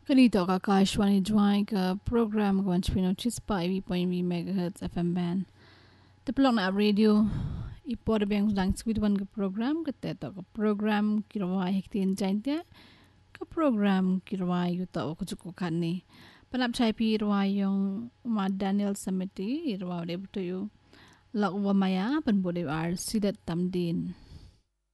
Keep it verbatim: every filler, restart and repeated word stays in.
Kanito ka Kashwani Jwai ka program kwan chpino chispa iwi point v megahertz F M band. Tepelok na radio ipor beng dang swidwan ka program ka teto ka program kirwa hektin jaintia ka program kirwa yuta o kuchuko kani. Panap chai pi irwa yung ma Daniel Samiti irwa de buto yu lakwa maya pan bode ar sidat tamdin.